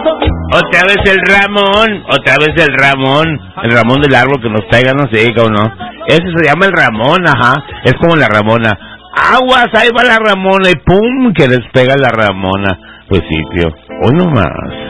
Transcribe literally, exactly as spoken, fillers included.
Otra vez el Ramón, otra vez el Ramón, el Ramón del árbol que nos pega, no sé, ¿o no? Ese se llama el Ramón, ajá, es como la Ramona. Aguas, ahí va la Ramona y pum, que despega la Ramona. Pues sí, tío, hoy no más.